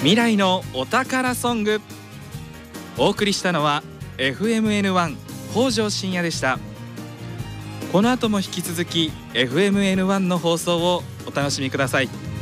未来のお宝ソング。お送りしたのは FMN1 北条深也でした。この後も引き続き FMN1 の放送をお楽しみください。